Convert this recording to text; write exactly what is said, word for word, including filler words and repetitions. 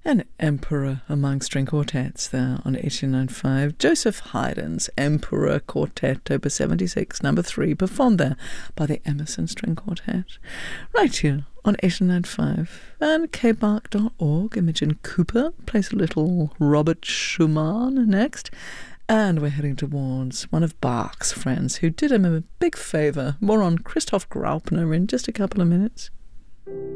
An Emperor Among String Quartets there on eighty-nine point five. Joseph Haydn's Emperor Quartet, Opus seventy-six, number three, performed there by the Emerson String Quartet. Right here on eighty-nine point five. And k bark dot org, Imogen Cooper plays a little Robert Schumann next. And we're heading towards one of Bach's friends who did him a big favour. More on Christoph Graupner in just a couple of minutes.